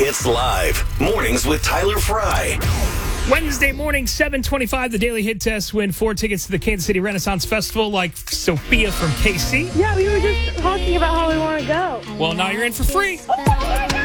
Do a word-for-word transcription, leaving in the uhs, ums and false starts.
Hits Live. Mornings with Tyler Fry. Wednesday morning, seven twenty-five, the Daily Hit Test. Win four tickets to the Kansas City Renaissance Festival like Sophia from K C. Yeah, we were just talking about how we want to go. Well, now you're in for free.